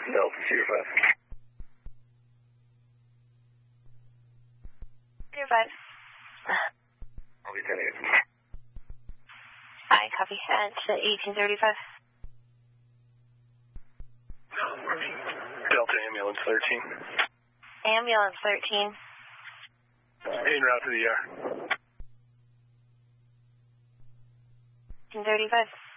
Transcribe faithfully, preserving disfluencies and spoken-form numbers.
Delta Zero Five. Zero Five. I'll be ten eight. Hi, copy. Uh, it's eighteen thirty-five. Delta Ambulance thirteen. Ambulance thirteen. En route to the E R. eighteen thirty-five.